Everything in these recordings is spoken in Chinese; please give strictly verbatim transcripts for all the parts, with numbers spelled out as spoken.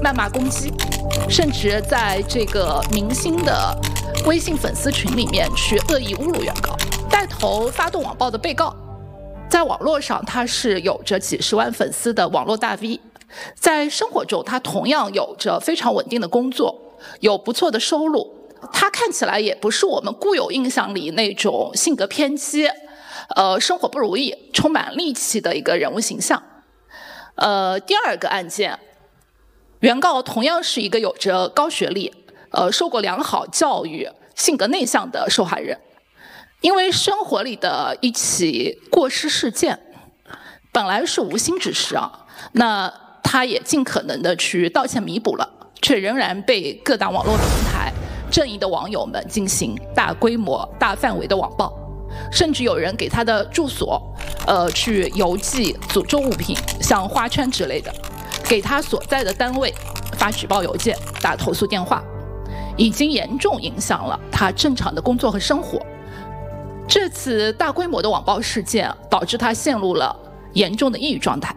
谩骂攻击，甚至在这个明星的微信粉丝群里面去恶意侮辱原告。带头发动网暴的被告，在网络上他是有着几十万粉丝的网络大 V， 在生活中他同样有着非常稳定的工作，有不错的收入。他看起来也不是我们固有印象里那种性格偏激，呃，生活不如意、充满戾气的一个人物形象。呃，第二个案件，原告同样是一个有着高学历、呃，受过良好教育、性格内向的受害人。因为生活里的一起过失事件，本来是无心之失啊，那他也尽可能的去道歉弥补了，却仍然被各大网络平台正义的网友们进行大规模、大范围的网暴，甚至有人给他的住所，呃，去邮寄诅咒物品，像花圈之类的，给他所在的单位发举报邮件、打投诉电话，已经严重影响了他正常的工作和生活。这次大规模的网暴事件导致他陷入了严重的抑郁状态。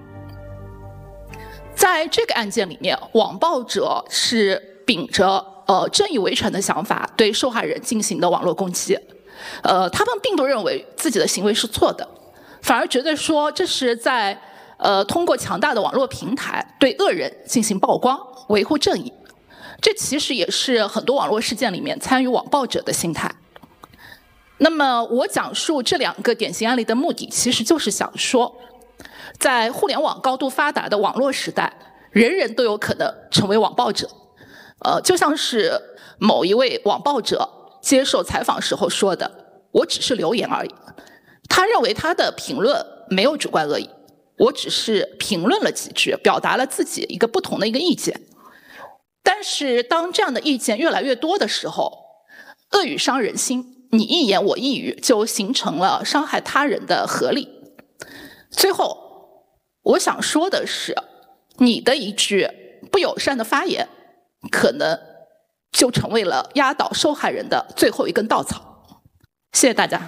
在这个案件里面，网暴者是秉着呃正义维权的想法对受害人进行的网络攻击，呃，他们并不认为自己的行为是错的，反而觉得说这是在呃通过强大的网络平台对恶人进行曝光，维护正义。这其实也是很多网络事件里面参与网暴者的心态。那么我讲述这两个典型案例的目的，其实就是想说，在互联网高度发达的网络时代，人人都有可能成为网暴者。呃，就像是某一位网暴者接受采访时候说的：“我只是留言而已。”他认为他的评论没有主观恶意，我只是评论了几句，表达了自己一个不同的一个意见。但是当这样的意见越来越多的时候，恶语伤人心。你一言我一语，就形成了伤害他人的合力。最后，我想说的是，你的一句不友善的发言，可能就成为了压倒受害人的最后一根稻草。谢谢大家。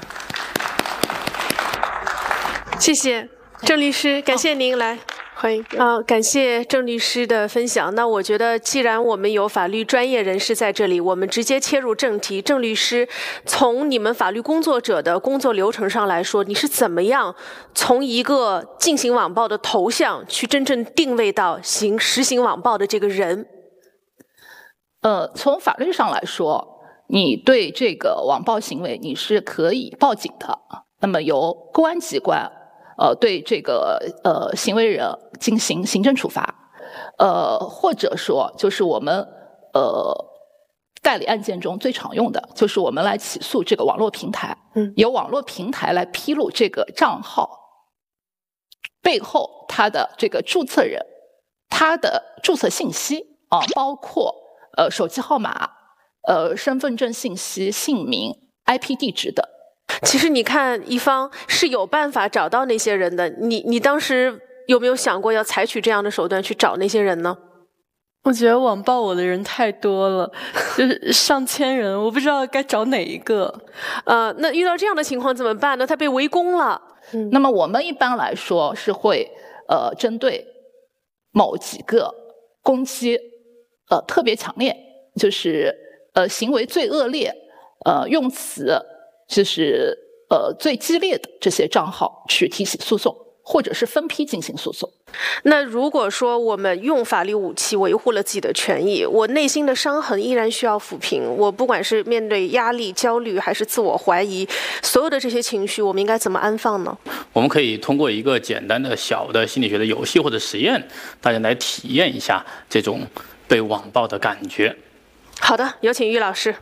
谢谢郑律师，感谢您来。欢迎啊！感谢郑律师的分享。那我觉得，既然我们有法律专业人士在这里，我们直接切入正题。郑律师，从你们法律工作者的工作流程上来说，你是怎么样从一个进行网暴的头像，去真正定位到行实行网暴的这个人？ 呃，从法律上来说，你对这个网暴行为你是可以报警的，那么由公安机关。呃，对这个呃行为人进行行政处罚，呃，或者说就是我们呃代理案件中最常用的，就是我们来起诉这个网络平台，嗯，由网络平台来披露这个账号背后他的这个注册人，他的注册信息啊、呃，包括呃手机号码、呃身份证信息、姓名、I P 地址等。 其实你看，一方是有办法找到那些人的。你你当时有没有想过要采取这样的手段去找那些人呢？ 我觉得网暴我的人太多了，就是上千人，我不知道该找哪一个。 呃，那遇到这样的情况怎么办呢？他被围攻了。 嗯，那么我们一般来说是会呃针对某几个攻击呃特别强烈，就是呃行为最恶劣，呃用词。就是呃最激烈的这些账号去提起诉讼，或者是分批进行诉讼。 那如果说我们用法律武器维护了自己的权益，我内心的伤痕依然需要抚平，我不管是面对压力、焦虑还是自我怀疑，所有的这些情绪我们应该怎么安放呢？ 我们可以通过一个简单的小的心理学的游戏或者实验，大家来体验一下这种被网暴的感觉。 好的，有请于老师。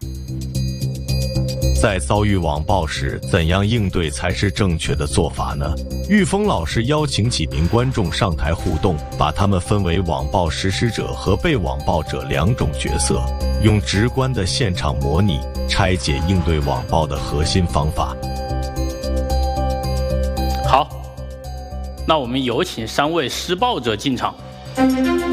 在遭遇网暴时，怎样应对才是正确的做法呢？玉峰老师邀请几名观众上台互动，把他们分为网暴实施者和被网暴者两种角色，用直观的现场模拟拆解应对网暴的核心方法。 好，那我们有请三位施暴者进场。